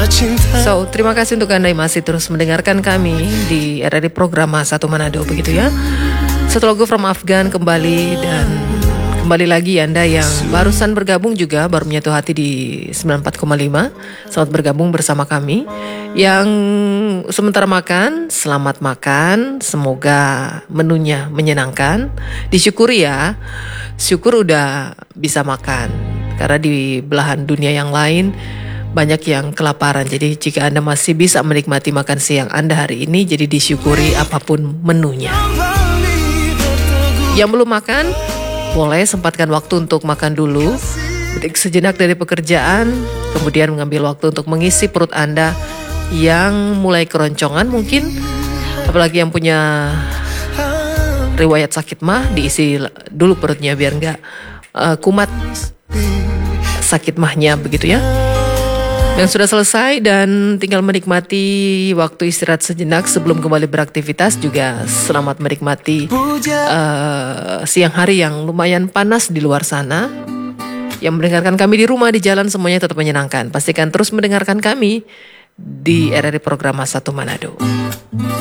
So, terima kasih untuk Anda yang masih terus mendengarkan kami di RRI program Satu Manado, begitu ya. Satu lagu from Afgan kembali, dan kembali lagi Anda yang barusan bergabung juga, baru menyatu hati di 94,5. Selamat bergabung bersama kami. Yang sementara makan, selamat makan. Semoga menunya menyenangkan. Disyukuri ya, syukur udah bisa makan. Karena di belahan dunia yang lain banyak yang kelaparan. Jadi jika Anda masih bisa menikmati makan siang Anda hari ini, jadi disyukuri apapun menunya. Yang belum makan, boleh sempatkan waktu untuk makan dulu. Break sejenak dari pekerjaan, kemudian mengambil waktu untuk mengisi perut Anda yang mulai keroncongan mungkin. Apalagi yang punya riwayat sakit mah, diisi dulu perutnya biar nggak kumat sakit mahnya, begitu ya. Yang sudah selesai dan tinggal menikmati waktu istirahat sejenak sebelum kembali beraktivitas, juga selamat menikmati siang hari yang lumayan panas di luar sana. Yang mendengarkan kami di rumah, di jalan, semuanya tetap menyenangkan. Pastikan terus mendengarkan kami di RRI program Satu Manado.